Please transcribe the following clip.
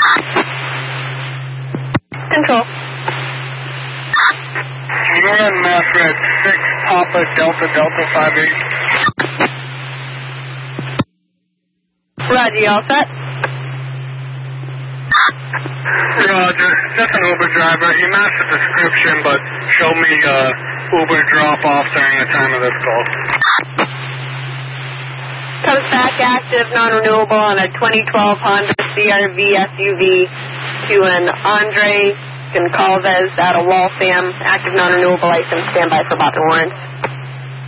Control. Sierra Mass Red 6 Papa Delta Delta 58. Roger, you all set? Roger, just an Uber driver. He matched the description, but showed me Uber drop-off during the time of this call. Comes back active, non-renewable on a 2012 Honda CRV SUV to an Andre Goncalves out of Waltham, active non-renewable license, standby for Bobby Warren.